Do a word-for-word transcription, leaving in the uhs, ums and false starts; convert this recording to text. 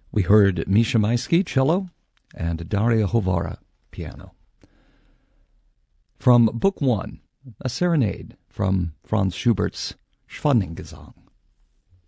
We heard Misha Maisky, cello, and Daria Hovara, piano. From Book One, a serenade from Franz Schubert's Schwanengesang.